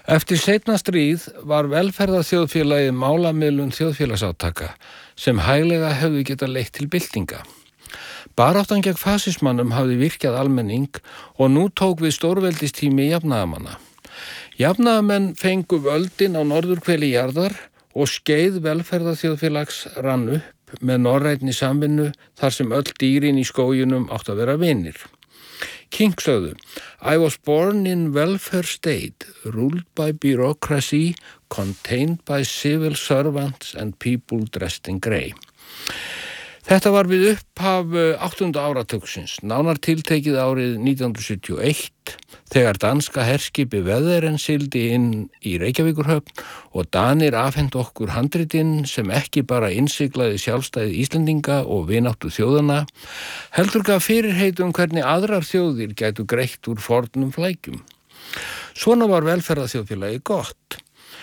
Eftir seinna stríð var velferðarþjóðfélagið málamiðlun þjóðfélagsátaka sem hæglega hefðu getað leitt til byltinga. Baráttan gegn fasismannum hafði virkjað almenning og nú tók við stórveldistími jafnaðamanna. Jafnaðamenn fengu völdin á norðurhveli jarðar og skeið velferðarþjóðfélags rann upp með norrænni samvinnu þar sem öll dýrin í skóginum áttu að vera vinir. King sögðu, I was born in welfare state, ruled by bureaucracy, contained by civil servants and people dressed in grey. Þetta var við upphaf 8. áratugsins, nánar tiltekið árið 1971, þegar danska herskipi Veðeren sigldi inn í Reykjavíkurhöfn og Danir afhentu okkur handritinn sem ekki bara innsiglaði sjálfstæði Íslendinga og vináttu þjóðana, heldur gaf fyrirheit hvernig aðrar þjóðir gætu greitt úr fornum flækjum. Svona var velferðarþjóðfélagi gott.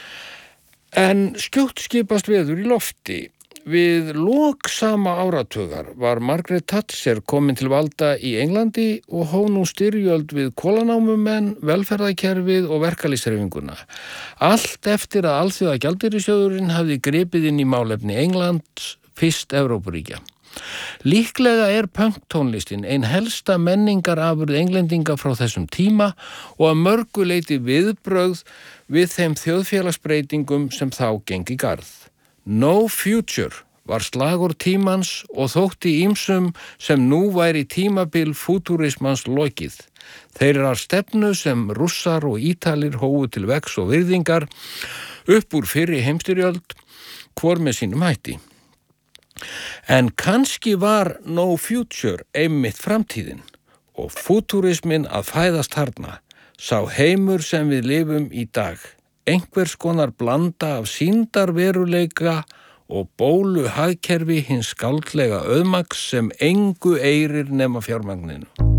En skjótt skipast veður í lofti. Við lok sama áratugar var Margaret Thatcher komin til valda í Englandi og hóf nú styrjöld við kolanámumenn, velferðarkerfið og verkalýðshreyfinguna. Allt eftir að Alþjóðagjaldeyrissjóðurinn hafði gripið inn í málefni Englands, fyrst Evrópuríkja. Líklega er punktónlistin ein helsta menningarafurð Englendinga frá þessum tíma og að mörgu leyti viðbrögð við þeim þjóðfélagsbreytingum sem þá gengi garð. No future var slagur tímans og þótti ýmsum sem nú væri tímabil fútúrismans lokið. Þeirrar stefnu sem Rússar og Ítalir hófu til vegs og virðingar upp úr fyrri heimstyrjöld, hvor með sínum hætti. En kannski var no future einmitt framtíðin og fútúrismin að fæðast þarna, sá heimur sem við lifum í dag. Einhvers konar blanda af sýndarveruleika og bólu hagkerfi hins skáldlega auðmagns sem engu eirir nema fjármagninu.